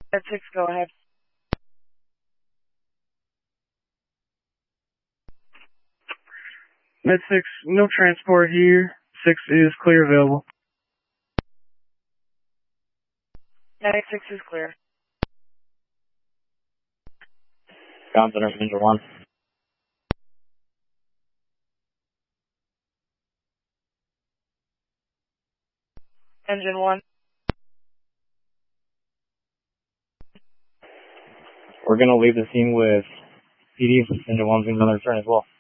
Med 6, go ahead. Med 6, no transport here. 6 is clear available. Med 6 is clear. Comms Center, Engine 1. Engine 1. We're going to leave the scene with PD. Engine 1's going to return as well.